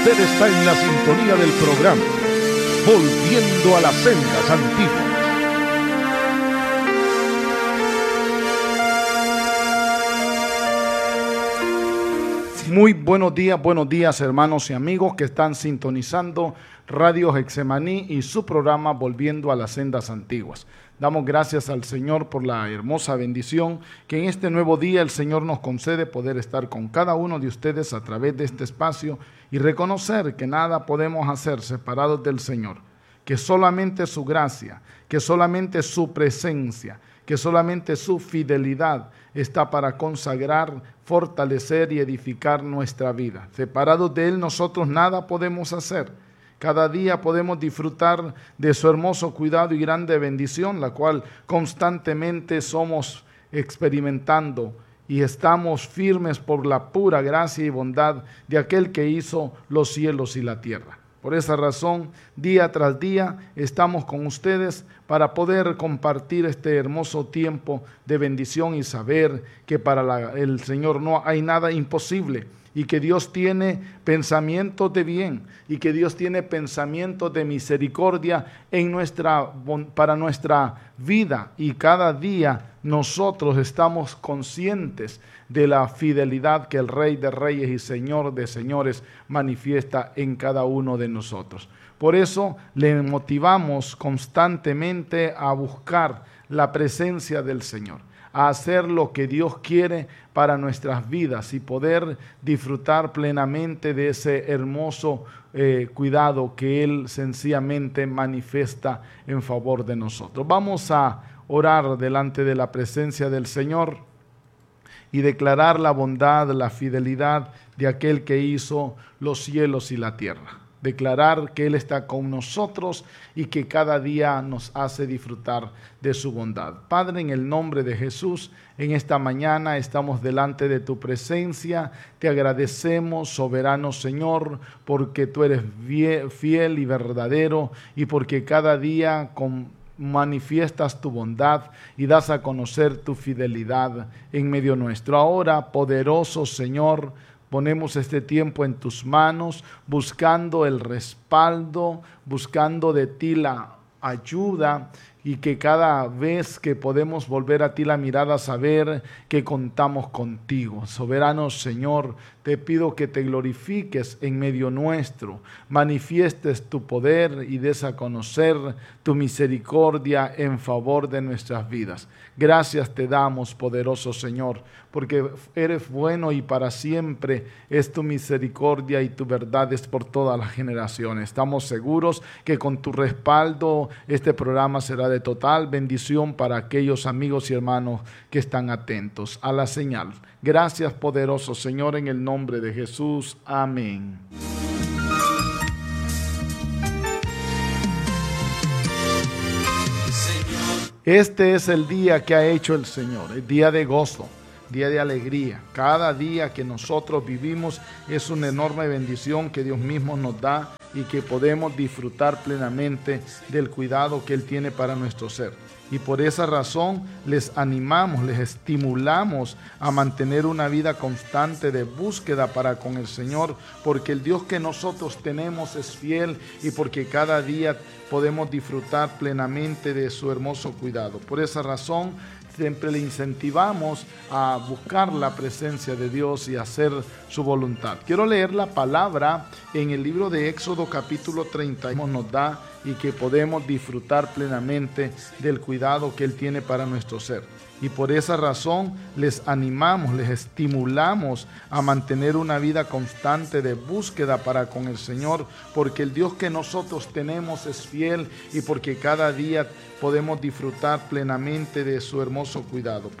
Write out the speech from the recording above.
Usted está en la sintonía del programa Volviendo a las Sendas Antiguas. Muy buenos días hermanos y amigos que están sintonizando Radio Getsemaní y su programa Volviendo a las Sendas Antiguas. Damos gracias al Señor por la hermosa bendición que en este nuevo día el Señor nos concede poder estar con cada uno de ustedes a través de este espacio y reconocer que nada podemos hacer separados del Señor, que solamente su gracia, que solamente su presencia, que solamente su fidelidad está para consagrar, fortalecer y edificar nuestra vida. Separados de Él nosotros nada podemos hacer. Cada día podemos disfrutar de su hermoso cuidado y grande bendición, la cual constantemente somos experimentando y estamos firmes por la pura gracia y bondad de aquel que hizo los cielos y la tierra. Por esa razón, día tras día estamos con ustedes para poder compartir este hermoso tiempo de bendición y saber que para el Señor no hay nada imposible y que Dios tiene pensamientos de bien y que Dios tiene pensamientos de misericordia para nuestra vida, y cada día nosotros estamos conscientes de la fidelidad que el Rey de Reyes y Señor de Señores manifiesta en cada uno de nosotros. Por eso le motivamos constantemente a buscar la presencia del Señor, a hacer lo que Dios quiere para nuestras vidas y poder disfrutar plenamente de ese hermoso cuidado que Él sencillamente manifiesta en favor de nosotros. Vamos a orar delante de la presencia del Señor y declarar la bondad, la fidelidad de aquel que hizo los cielos y la tierra. Declarar que Él está con nosotros y que cada día nos hace disfrutar de su bondad. Padre, en el nombre de Jesús, en esta mañana estamos delante de tu presencia. Te agradecemos, soberano Señor, porque tú eres fiel y verdadero y porque cada día manifiestas tu bondad y das a conocer tu fidelidad en medio nuestro. Ahora, poderoso Señor, ponemos este tiempo en tus manos, buscando el respaldo, buscando de ti la ayuda, y que cada vez que podemos volver a ti la mirada, saber que contamos contigo. Soberano Señor, te pido que te glorifiques en medio nuestro, manifiestes tu poder y des a conocer tu misericordia en favor de nuestras vidas. Gracias te damos, poderoso Señor, porque eres bueno y para siempre es tu misericordia y tu verdad es por todas las generaciones. Estamos seguros que con tu respaldo este programa será de total bendición para aquellos amigos y hermanos que están atentos a la señal. Gracias, poderoso Señor, en el nombre de Jesús. Amén. Este es el día que ha hecho el Señor, el día de gozo, día de alegría. Cada día que nosotros vivimos es una enorme bendición que Dios mismo nos da y que podemos disfrutar plenamente del cuidado que Él tiene para nuestro ser. Y por esa razón les animamos, les estimulamos a mantener una vida constante de búsqueda para con el Señor, porque el Dios que nosotros tenemos es fiel y porque cada día podemos disfrutar plenamente de su hermoso cuidado. Por esa razón siempre le incentivamos a buscar la presencia de Dios y hacer su voluntad. Quiero leer la palabra en el libro de Éxodo capítulo 30, nos da y que podemos disfrutar plenamente del cuidado que Él tiene para nuestro ser. Y por esa razón les animamos, les estimulamos a mantener una vida constante de búsqueda para con el Señor, porque el Dios que nosotros tenemos es fiel y porque cada día podemos disfrutar plenamente de su hermoso cuidado.